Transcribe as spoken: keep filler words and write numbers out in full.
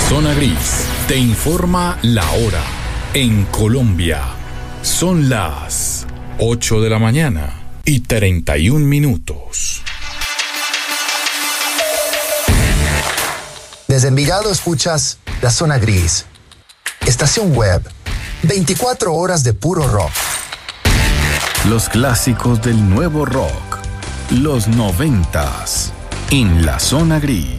Zona Gris te informa la hora. En Colombia son las ocho de la mañana y treinta y un minutos. Desde Envigado escuchas La Zona Gris. Estación web. veinticuatro horas de puro rock. Los clásicos del nuevo rock. Los noventas. En La Zona Gris.